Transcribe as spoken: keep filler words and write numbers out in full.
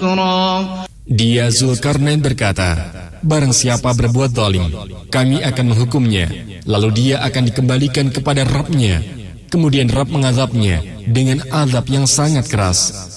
نكرا. Dia Zulkarnain berkata, barang siapa berbuat zalim, kami akan menghukumnya, lalu dia akan dikembalikan kepada Rabb-Nya. Kemudian Rabb mengazabnya dengan azab yang sangat keras.